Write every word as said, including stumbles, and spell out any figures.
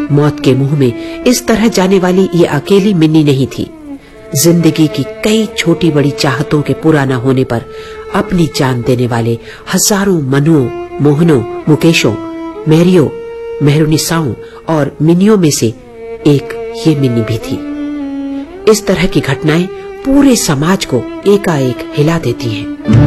मौत के मुंह में इस तरह जाने वाली ये अकेली मिन्नी नहीं थी। जिंदगी की कई छोटी बड़ी चाहतों के पूरा न होने पर अपनी जान देने वाले हजारों मनुओं, मोहनों, मुकेशों, मेहरियों, मेहरुनिसाओं और मिनियों में से एक ये मिन्नी भी थी। इस तरह की घटनाएं पूरे समाज को एकाएक हिला देती हैं।